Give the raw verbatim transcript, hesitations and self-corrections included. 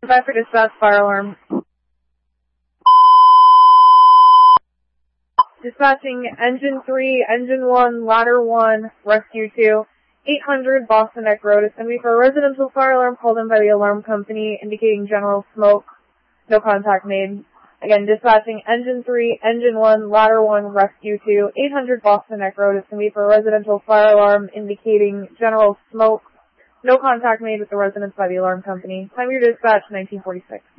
by for dispatch fire alarm. Dispatching engine three, engine one, ladder one, rescue two, eight hundred Boston Neck Road. It's going to be for a residential fire alarm called in by the alarm company indicating general smoke. No contact made. Again, dispatching engine three, engine one, ladder one, rescue two, eight hundred Boston Neck Road. It's going to be for a residential fire alarm indicating general smoke. No contact made with the residents by the alarm company. Time of your dispatch, nineteen forty-six.